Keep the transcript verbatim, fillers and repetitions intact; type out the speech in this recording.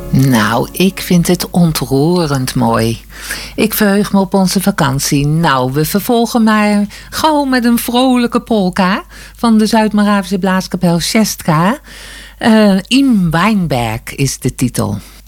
Nou, ik vind het ontroerend mooi. Ik verheug me op onze vakantie. Nou, we vervolgen maar gauw met een vrolijke polka van de Zuid-Moravische blaaskapel Szestka. Uh, Im Weinberg is de titel.